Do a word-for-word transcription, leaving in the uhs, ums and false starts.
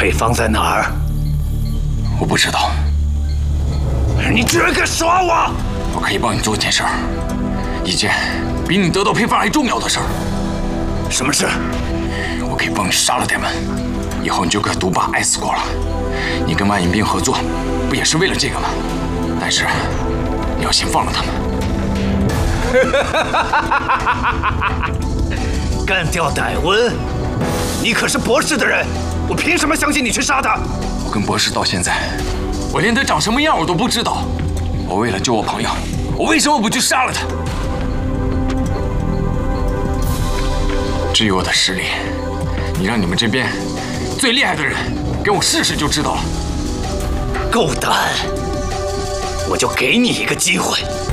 配方在哪儿？ 我不知道。 你居然敢耍我！ 我可以帮你做一件事儿，一件比你得到配方还重要的事儿。 什么事？ 我可以帮你杀了他们，以后你就跟毒霸 S 国了。你跟万影兵合作，不也是为了这个吗？但是你要先放了他们。 干掉戴温？你可是博士的人，我凭什么相信你去杀他？ 我跟博士到现在，我连他长什么样我都不知道。我为了救我朋友，我为什么不去杀了他？至于我的实力，你让你们这边最厉害的人给我试试就知道了。 够胆，我就给你一个机会。